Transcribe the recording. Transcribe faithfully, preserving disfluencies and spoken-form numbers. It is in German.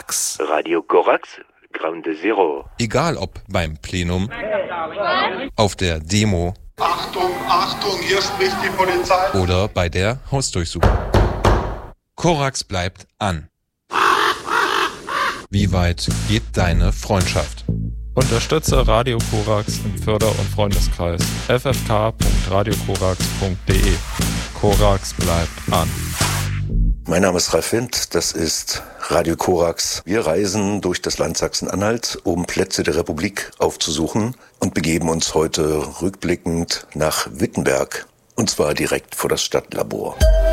Korax. Radio Korax, Ground Zero. Egal ob beim Plenum, auf der Demo, Achtung, Achtung, hier spricht die Polizei. Oder bei der Hausdurchsuchung. Korax bleibt an. Wie weit geht deine Freundschaft? Unterstütze Radio Korax im Förder- und Freundeskreis. f f k punkt radio korax punkt d e. Korax bleibt an. Mein Name ist Ralf Wendt, das ist Radio Korax. Wir reisen durch das Land Sachsen-Anhalt, um Plätze der Republik aufzusuchen und begeben uns heute rückblickend nach Wittenberg, und zwar direkt vor das Stadtlabor.